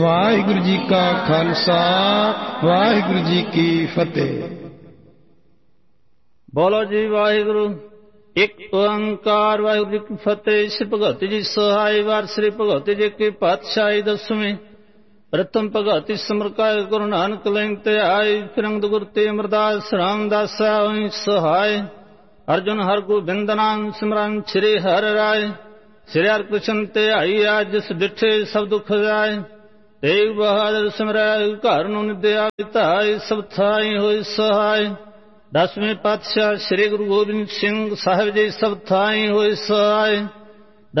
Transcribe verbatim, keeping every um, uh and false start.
ਵਾਹਿਗੁਰੂ ਜੀ ਕਾ ਖਾਲਸਾ ਵਾਹਿਗੁਰੂ ਜੀ ਕੀ ਫਤਿਹ। ਬੋਲੋ ਜੀ ਵਾਹਿਗੁਰੂ ਇੱਕ ਓੰਕਾਰ। ਵਾਹਿਗੁਰੂ ਜੀ ਕੀ ਫਤਿਹ। ਸ੍ਰੀ ਭਗਵਤੀ ਜੀ ਸਹਾਇ ਵਾਰ ਸ੍ਰੀ ਭਗਵਤੀ ਜੀ ਕੀ ਪਾਤਸ਼ਾਹੀ ਦਸਵੀਂ। ਪ੍ਰਥਮ ਭਗਵਤੀ ਸਿਮਰਕਾਇ ਗੁਰੂ ਨਾਨਕ ਲੈਣ ਤੇ ਆਏ। ਫਿਰੰਗਦ ਗੁਰ ਤੇ ਅਮਰਦਾਸ ਰਾਮਦਾਸ ਹੋਈ ਸਹਾਇ। ਅਰਜੁਨ ਹਰਿ ਗੋਬਿੰਦ ਨਾਮ ਸਿਮਰਨ ਸ੍ਰੀ ਹਰਿ ਰਾਏ। ਸ੍ਰੀ ਹਰਿ ਕ੍ਰਿਸ਼ਨ ਤੇ ਆਈ ਆਜ ਜਿਸ ਡਿਠੇ ਸਭ ਦੁਖ ਜਾਏ। ਤੇਗ ਬਹਾਦਰ ਸਿਮਰੈ ਘਰ ਨੂੰ ਨਿਦਿਆ ਧਾਇ। ਸਭ ਥਾਈ ਹੋਈ ਸਹਾਇ। ਦਸਵੇਂ ਪਾਤਸ਼ਾਹ ਸ੍ਰੀ ਗੁਰੂ ਗੋਬਿੰਦ ਸਿੰਘ ਸਾਹਿਬ ਜੀ ਸਭ ਥਾਈ ਹੋਏ ਸਹਾਇ।